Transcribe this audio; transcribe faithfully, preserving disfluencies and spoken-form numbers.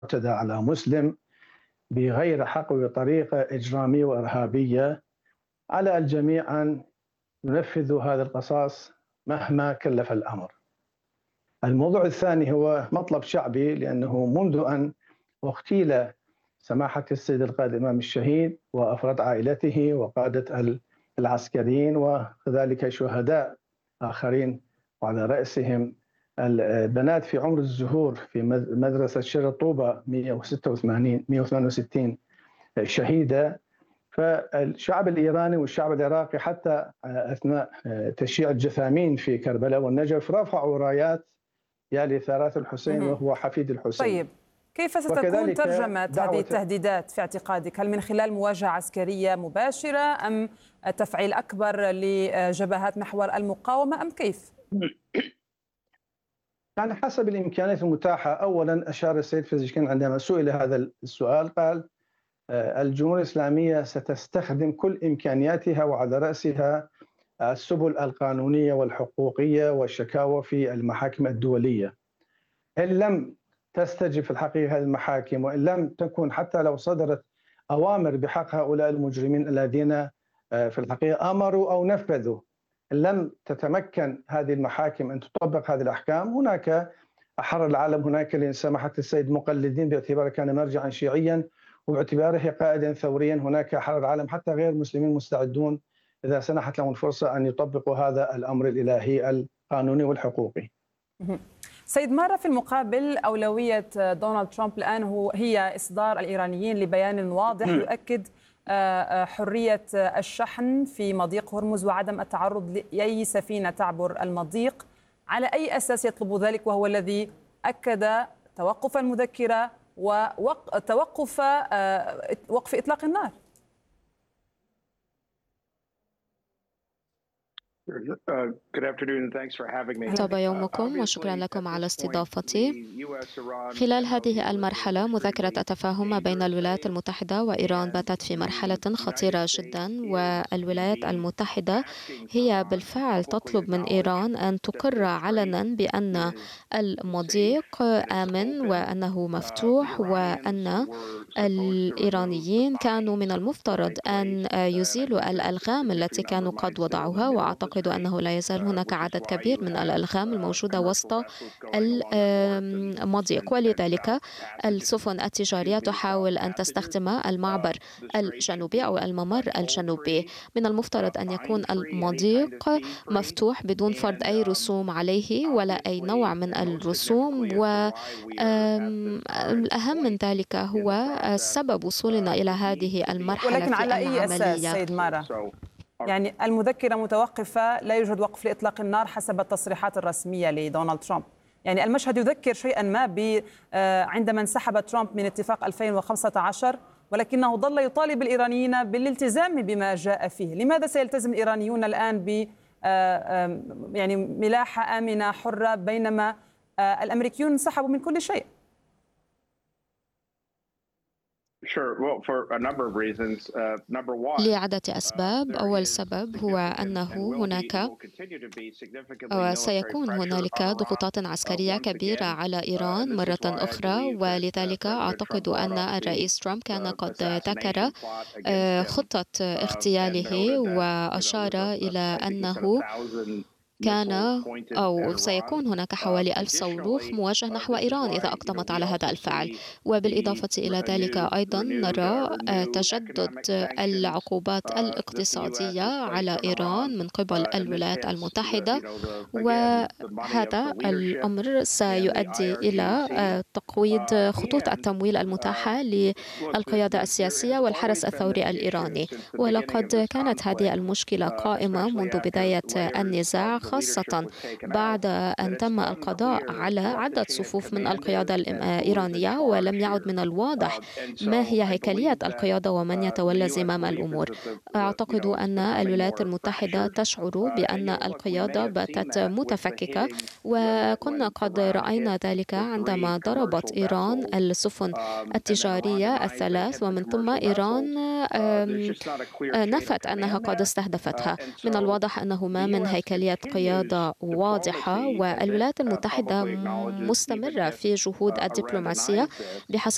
اعتدى على مسلم بغير حق وبطريقة إجرامية وإرهابية. على الجميع أن ينفذوا هذا القصاص مهما كلف الأمر. الموضوع الثاني هو مطلب شعبي، لأنه منذ أن اغتيل سماحة السيد القائد الإمام الشهيد وأفراد عائلته وقادة العسكريين وكذلك شهداء آخرين وعلى رأسهم البنات في عمر الزهور في مدرسة شر طوبة مئة وستة وثمانين مئة وثمانية وستين شهيدة. فالشعب الإيراني والشعب العراقي حتى أثناء تشييع الجثامين في كربلاء والنجف رفعوا رايات يا لثارات الحسين وهو حفيد الحسين. طيب كيف ستكون ترجمة هذه التهديدات في اعتقادك؟ هل من خلال مواجهة عسكرية مباشرة أم تفعيل أكبر لجبهات محور المقاومة أم كيف؟ يعني حسب الإمكانيات المتاحة. أولا أشار السيد فيزيشكين عندما سئل هذا السؤال قال الجمهورية الإسلامية ستستخدم كل إمكانياتها وعلى رأسها السبل القانونية والحقوقية والشكاوى في المحاكم الدولية. إن لم تستجب في الحقيقة هذه المحاكم وإن لم تكن حتى لو صدرت أوامر بحق هؤلاء المجرمين الذين في الحقيقة أمروا أو نفذوا، إن لم تتمكن هذه المحاكم أن تطبق هذه الأحكام، هناك أحر العالم هناك لسماحة السيد مقلدين باعتباره كان مرجعا شيعيا وباعتباره قائدا ثوريا، هناك أحر العالم حتى غير مسلمين مستعدون إذا سنحت لهم الفرصة أن يطبقوا هذا الأمر الإلهي القانوني والحقوقي. سيد مارا، في المقابل أولوية دونالد ترامب الآن هو هي إصدار الإيرانيين لبيان واضح يؤكد حرية الشحن في مضيق هرمز وعدم التعرض لأي سفينة تعبر المضيق. على أي أساس يطلب ذلك وهو الذي أكد توقف المذكرة وتوقف وقف إطلاق النار؟ طاب يومكم وشكرا لكم على استضافتي. خلال هذه المرحلة مذكرة التفاهم بين الولايات المتحدة وإيران باتت في مرحلة خطيرة جدا، والولايات المتحدة هي بالفعل تطلب من إيران أن تقر علنا بأن المضيق آمن وأنه مفتوح، وأن الإيرانيين كانوا من المفترض أن يزيلوا الألغام التي كانوا قد وضعوها. وأعتقد أنه لا يزال هناك عدد كبير من الألغام الموجودة وسط المضيق، ولذلك السفن التجارية تحاول أن تستخدم المعبر الجنوبي أو الممر الجنوبي. من المفترض أن يكون المضيق مفتوح بدون فرض أي رسوم عليه ولا أي نوع من الرسوم، والأهم من ذلك هو سبب وصولنا إلى هذه المرحلة. ولكن على أي أساس سيد مارا؟ يعني المذكرة متوقفة، لا يوجد وقف لإطلاق النار حسب التصريحات الرسمية لدونالد ترامب. يعني المشهد يذكر شيئا ما ب عندما انسحب ترامب من اتفاق ألفين وخمسة عشر، ولكنه ظل يطالب الإيرانيين بالالتزام بما جاء فيه. لماذا سيلتزم الإيرانيون الآن ب يعني ملاحة آمنة حرة بينما الأمريكيون انسحبوا من كل شيء؟ لعدة أسباب. أول سبب هو أنه هناك وسيكون هنالك ضغوطات عسكرية كبيرة على إيران مرة أخرى، ولذلك أعتقد أن الرئيس ترامب كان قد ذكر خطة اغتياله وأشار إلى أنه كان أو سيكون هناك حوالي ألف صاروخ موجه نحو إيران إذا أقدمت على هذا الفعل. وبالإضافة إلى ذلك أيضا نرى تجدد العقوبات الاقتصادية على إيران من قبل الولايات المتحدة، وهذا الأمر سيؤدي إلى تقويض خطوط التمويل المتاحة للقيادة السياسية والحرس الثوري الإيراني. ولقد كانت هذه المشكلة قائمة منذ بداية النزاع، خاصة بعد أن تم القضاء على عدة صفوف من القيادة الإيرانية، ولم يعد من الواضح ما هي هيكلية القيادة ومن يتولى زمام الأمور. أعتقد أن الولايات المتحدة تشعر بأن القيادة باتت متفككة، وكنا قد رأينا ذلك عندما ضربت إيران السفن التجارية الثلاث، ومن ثم إيران نفت أنها قد استهدفتها. من الواضح أنه ما من هيكلية قيادة واضحة، والولايات المتحدة مستمرة في جهود الدبلوماسية بحسب